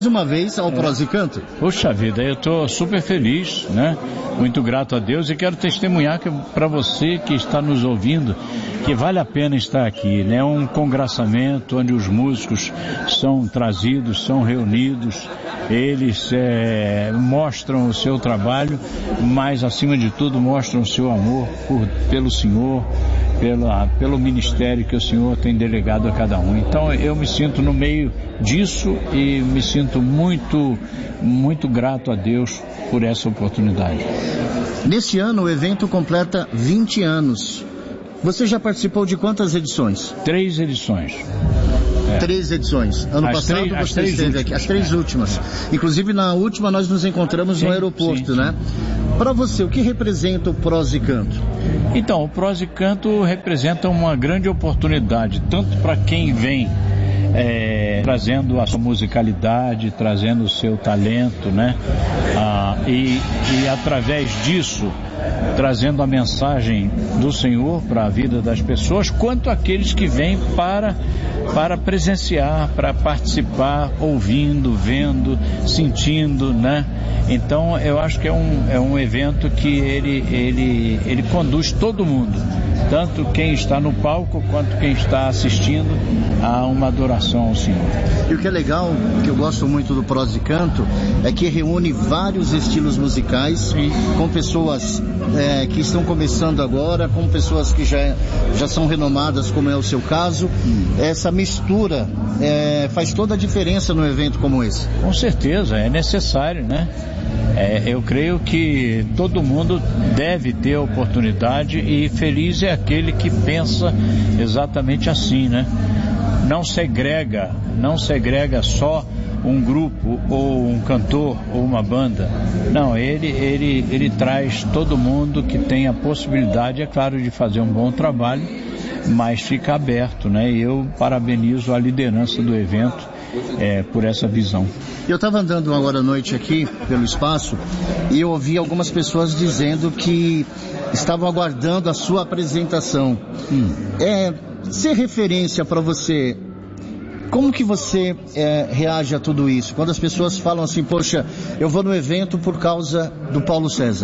uma vez ao Prosa e Canto. Puxa vida, eu estou super feliz, né? Muito grato a Deus e quero testemunhar para você que está nos ouvindo que vale a pena estar aqui, né? É um congraçamento onde os músicos são trazidos, são reunidos, eles mostram o seu trabalho, mas acima de tudo mostram o seu amor pelo Senhor, pelo ministério que o Senhor tem delegado a cada um. Então eu me sinto no meio disso e me sinto muito, muito grato a Deus por essa oportunidade. Nesse ano o evento completa 20 anos. Você já participou de quantas edições? 3 edições. 3 edições. Ano passado você esteve aqui, as 3 últimas. Inclusive na última nós nos encontramos no aeroporto, né? Para você, o que representa o Prosa e Canto? Então, o Prosa e Canto representa uma grande oportunidade, tanto para quem vem trazendo a sua musicalidade, trazendo o seu talento, né? E através disso, trazendo a mensagem do Senhor para a vida das pessoas, quanto aqueles que vêm para presenciar, para participar, ouvindo, vendo, sentindo, né? Então eu acho que é um evento que ele conduz todo mundo, tanto quem está no palco quanto quem está assistindo, a uma adoração ao Senhor. E o que é legal, que eu gosto muito do Prosa e Canto, é que reúne vários estilos musicais, com pessoas que estão começando agora, com pessoas que já são renomadas, como é o seu caso. Essa mistura faz toda a diferença num evento como esse. Com certeza, é necessário, né? Eu creio que todo mundo deve ter a oportunidade e feliz é aquele que pensa exatamente assim, né? Não segrega só um grupo ou um cantor ou uma banda. Não, ele traz todo mundo que tem a possibilidade, é claro, de fazer um bom trabalho, mas fica aberto, né? E eu parabenizo a liderança do evento por essa visão. Eu estava andando agora à noite aqui pelo espaço e eu ouvi algumas pessoas dizendo que estavam aguardando a sua apresentação. Ser referência para você, como que você reage a tudo isso? Quando as pessoas falam assim, poxa, eu vou no evento por causa do Paulo César.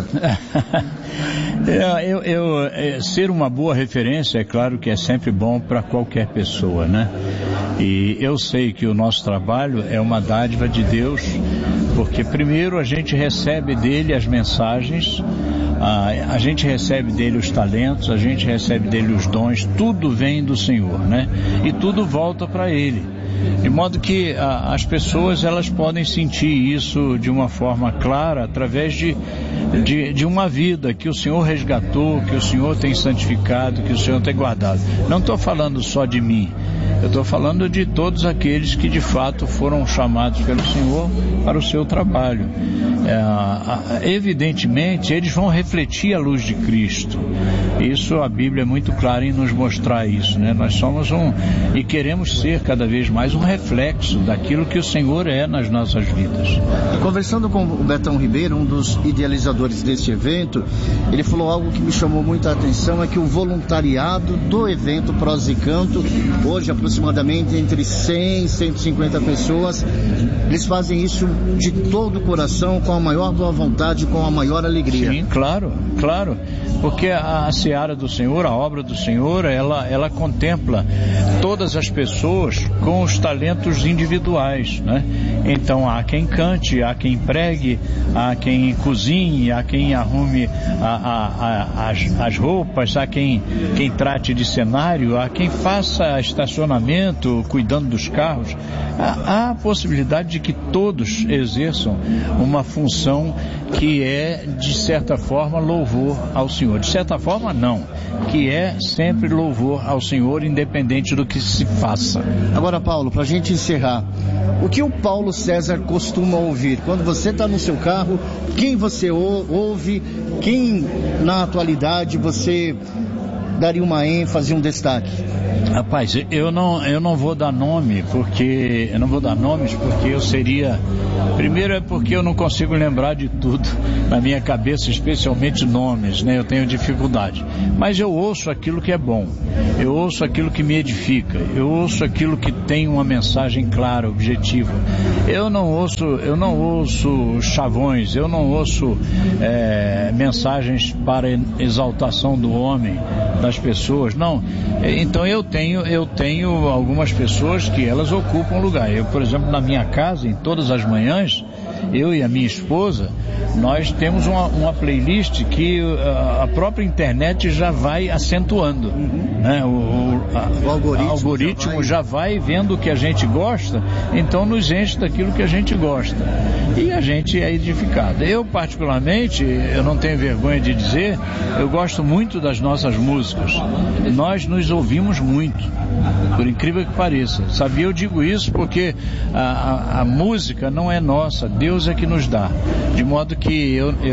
Ser uma boa referência, é claro que é sempre bom para qualquer pessoa, né? E eu sei que o nosso trabalho é uma dádiva de Deus, porque primeiro a gente recebe dele as mensagens, a gente recebe dele os talentos, a gente recebe dele os dons, tudo vem do Senhor, né? E tudo volta para ele. De modo que as pessoas elas podem sentir isso de uma forma clara através de uma vida que o Senhor resgatou, que o Senhor tem santificado, que o Senhor tem guardado. Não estou falando só de mim, eu estou falando de todos aqueles que de fato foram chamados pelo Senhor para o seu trabalho. Evidentemente, eles vão refletir a luz de Cristo. Isso, a Bíblia é muito clara em nos mostrar isso, né? Nós somos e queremos ser cada vez mais um reflexo daquilo que o Senhor é nas nossas vidas. Conversando com o Betão Ribeiro, um dos idealizadores deste evento, ele falou algo que me chamou muita atenção, é que o voluntariado do evento Prosa e Canto, hoje aproximadamente entre 100 e 150 pessoas, eles fazem isso de todo o coração, com a maior boa vontade, com a maior alegria. Sim, claro, porque a seara do Senhor, a obra do Senhor, ela contempla todas as pessoas com os talentos individuais, né? Então há quem cante, há quem pregue, há quem cozinhe, há quem arrume as roupas, há quem trate de cenário, há quem faça estacionamento, cuidando dos carros. Há a possibilidade de que todos exerçam uma função que é, de certa forma, louvor ao Senhor. De certa forma, não. Que é sempre louvor ao Senhor, independente do que se faça. Agora, Paulo, para a gente encerrar, o que o Paulo César costuma ouvir? Quando você está no seu carro, quem você ouve? Quem, na atualidade, você daria uma ênfase, um destaque? Rapaz, eu não vou dar nome, porque eu não vou dar nomes, porque eu seria... Primeiro é porque eu não consigo lembrar de tudo na minha cabeça, especialmente nomes, né? Eu tenho dificuldade. Mas eu ouço aquilo que é bom, eu ouço aquilo que me edifica, eu ouço aquilo que tem uma mensagem clara, objetiva. Eu não ouço chavões, eu não ouço mensagens para exaltação do homem, das pessoas, não. Então eu tenho algumas pessoas que elas ocupam lugar. Eu, por exemplo, na minha casa, em todas as manhãs, eu e a minha esposa, nós temos uma playlist que a própria internet já vai acentuando, né? O algoritmo já vai vendo o que a gente gosta, então nos enche daquilo que a gente gosta e a gente é edificado. Eu particularmente, eu não tenho vergonha de dizer, eu gosto muito das nossas músicas. Nós nos ouvimos muito, por incrível que pareça. Sabia, eu digo isso porque a música não é nossa, Deus é que nos dá. De modo que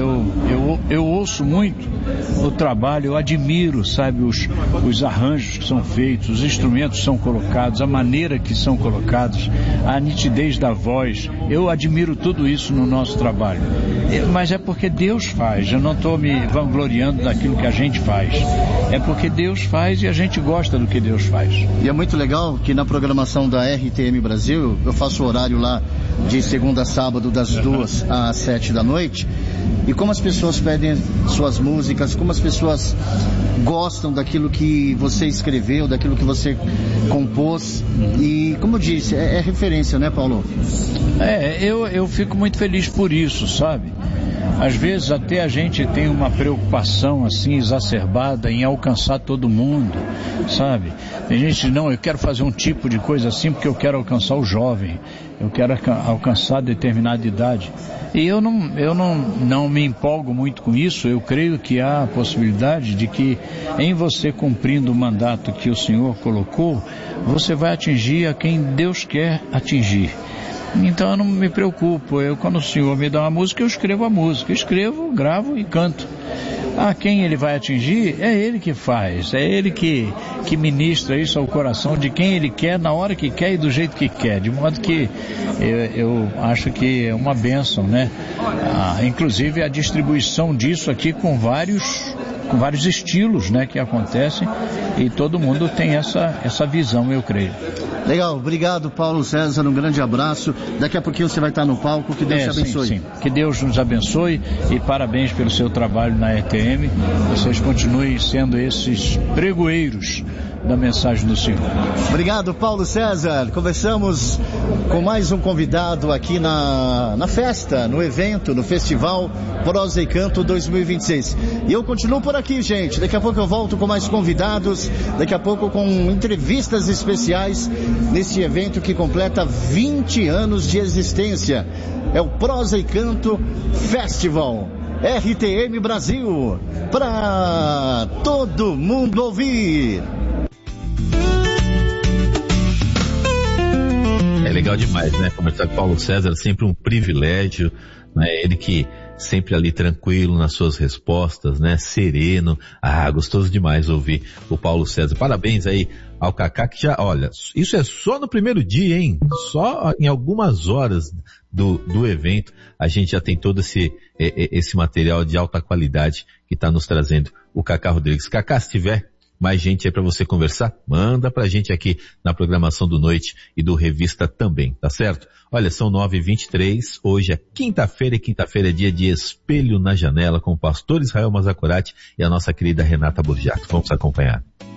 eu ouço muito o trabalho, eu admiro, sabe, os arranjos que são feitos, os instrumentos que são colocados, a maneira que são colocados, a nitidez da voz. Eu admiro tudo isso no nosso trabalho. Mas é porque Deus faz, eu não estou me vangloriando daquilo que a gente faz. É porque Deus faz e a gente gosta do que Deus faz. E é muito legal que na programação da RTM Brasil, eu faço o horário lá de segunda a sábado, das 2 às 7 da noite, e como as pessoas pedem suas músicas, como as pessoas gostam daquilo que você escreveu, daquilo que você compôs, e como eu disse, é referência, né, Paulo? Eu fico muito feliz por isso, sabe? Às vezes até a gente tem uma preocupação assim exacerbada em alcançar todo mundo, sabe? Tem gente, não, eu quero fazer um tipo de coisa assim porque eu quero alcançar o jovem, eu quero alcançar determinada idade. E eu não me empolgo muito com isso. Eu creio que há a possibilidade de que em você cumprindo o mandato que o Senhor colocou, você vai atingir a quem Deus quer atingir. Então eu não me preocupo, quando o Senhor me dá uma música, eu escrevo a música, gravo e canto. A quem ele vai atingir, é ele que faz, é ele que ministra isso ao coração de quem ele quer, na hora que quer e do jeito que quer, de modo que eu acho que é uma bênção, né? Inclusive a distribuição disso aqui com vários estilos, né, que acontecem, e todo mundo tem essa visão, eu creio. Legal, obrigado, Paulo César, um grande abraço. Daqui a pouquinho você vai estar no palco, que Deus te abençoe. Sim. Que Deus nos abençoe e parabéns pelo seu trabalho na RTM. Vocês continuem sendo esses pregoeiros da mensagem do Senhor. Obrigado, Paulo César. Conversamos com mais um convidado aqui na festa, no evento, no Festival Prosa e Canto 2026. E eu continuo por aqui, gente. Daqui a pouco eu volto com mais convidados, daqui a pouco com entrevistas especiais nesse evento que completa 20 anos de existência. É o Prosa e Canto Festival. RTM Brasil, para todo mundo ouvir. É legal demais, né? Conversar com o Paulo César é sempre um privilégio, né? Ele que sempre ali tranquilo nas suas respostas, né? Sereno. Gostoso demais ouvir o Paulo César. Parabéns aí ao Cacá, que já, olha, isso é só no primeiro dia, hein? Só em algumas horas do evento a gente já tem todo esse material de alta qualidade que está nos trazendo o Cacá Rodrigues. Cacá, se tiver mais gente aí para você conversar, manda pra gente aqui na programação do Noite e do Revista também, tá certo? Olha, são 9h23, hoje é quinta-feira, e quinta-feira é dia de Espelho na Janela com o pastor Israel Mazacurati e a nossa querida Renata Borgiato. Vamos acompanhar.